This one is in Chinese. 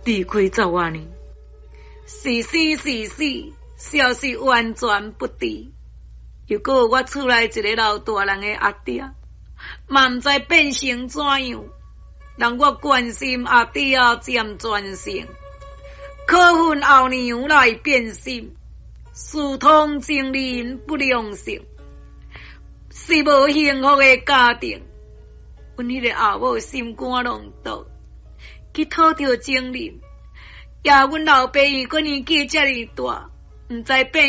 离开10多年，是消息完全不知。又搁有我厝内一个老大人的阿爹，嘛毋知变成怎样，让我关心阿爹渐转性，可恨后娘来变心，私通情人不良性，是无幸福的家庭。阮迄个后母心肝拢倒，去讨着情人，也阮老爸伊个年纪遮尔大，毋知变